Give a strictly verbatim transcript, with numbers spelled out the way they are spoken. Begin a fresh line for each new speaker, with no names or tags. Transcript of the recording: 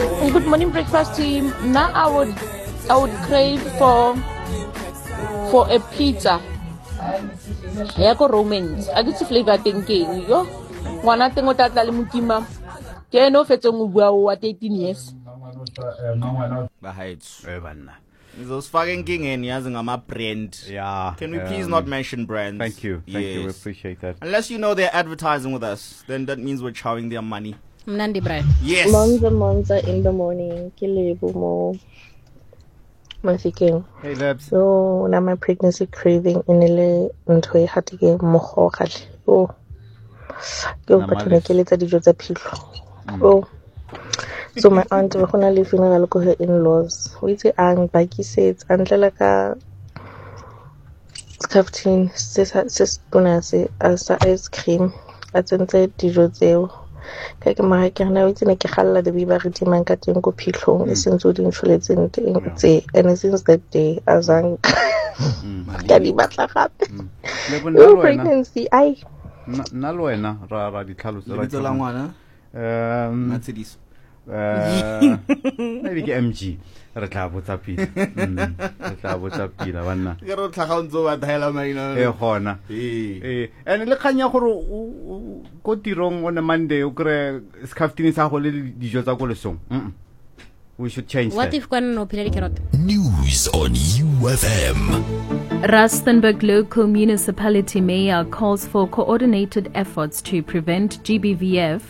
Good morning, breakfast team. Now I would, I would crave for, for a pizza. Yeah, go Romans. I get to flavor thinking. Yo, one thing what that le mutima. Ke no fetso ngubua wa eighteen years.
Bahayethu. Those fucking king and yazing my brand.
Yeah.
Can we
um,
please not mention brands?
Thank you. Thank
yes.
you. We appreciate that.
Unless you know they're advertising with us, then that means we're chowing their money.
Mnandi Brian.
Yes.
Monza Monza in the morning. Kilebo mo. Mafikeng.
Hey, Labs.
So now my pregnancy craving in ile ntho e hatige mogo gatle. Oh. Ke o patlhone ke letsa dijo tsa philo. Oh. So my aunt wa gona le funeral ko her in-laws. O itse ang bakisetsa antlela ka skaftin se se tona se asa ice cream a tsentse dijo tseo. Ka ke mara ke na o itse ne ke galla de biba re dimang ka teng ko phitlhong e sentse o di ntshuletseng teng tse and since that day azang ka di batla gape.
Le
pregnancy ai
nna le wena ra ra di tlhaloso
ra tsela ngwana
um
Mercedes
uh maybe ke M G re tla botsa pila re tla botsa pila banna
ke re tla gaontso ba daela maina
e gona eh ene le khanya gore go tirong on a Monday o kre skaftini sa go le dijo tsa go lesong we should change
What
that.
if kwana no phela dikerot?
News on U F M.
Rustenburg Local Municipality Mayor calls for coordinated efforts to prevent G B V F